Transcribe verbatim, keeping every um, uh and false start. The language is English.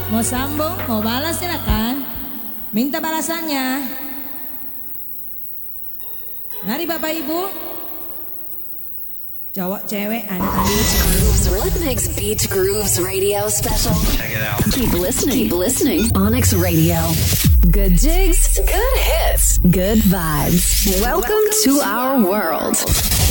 Mau sambung, mau balas silakan. Minta balasannya. Mari Bapak Ibu. Cowok, cewek, anak-anak. Beach Grooves, Rhythmix Beach Grooves Radio Special. Check it out. Keep listening. Keep listening. Onyx Radio. Good jigs, good hits, good vibes. Welcome to our world.